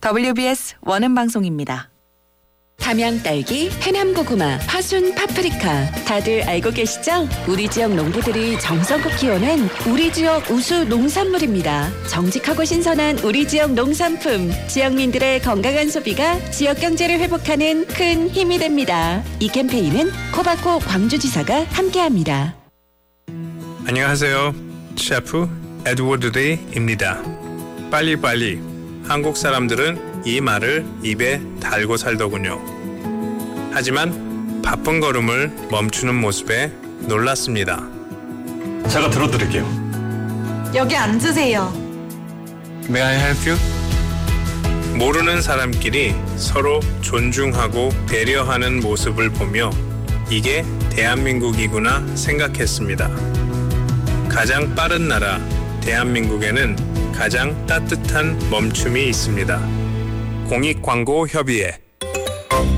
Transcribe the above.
WBS 원음 방송입니다. 담양 딸기, 해남 고구마, 파순 파프리카 다들 알고 계시죠? 우리 지역 농부들이 정성껏 키워낸 우리 지역 우수 농산물입니다. 정직하고 신선한 우리 지역 농산품, 지역민들의 건강한 소비가 지역 경제를 회복하는 큰 힘이 됩니다. 이 캠페인은 코바코 광주지사가 함께합니다. 안녕하세요. 셰프 에드워드 데이입니다. 빨리빨리. 한국 사람들은 이 말을 입에 달고 살더군요. 하지만 바쁜 걸음을 멈추는 모습에 놀랐습니다. 제가 들어드릴게요. 여기 앉으세요. May I help you? 모르는 사람끼리 서로 존중하고 배려하는 모습을 보며 이게 대한민국이구나 생각했습니다. 가장 빠른 나라 대한민국에는 가장 따뜻한 멈춤이 있습니다. 공익광고협의회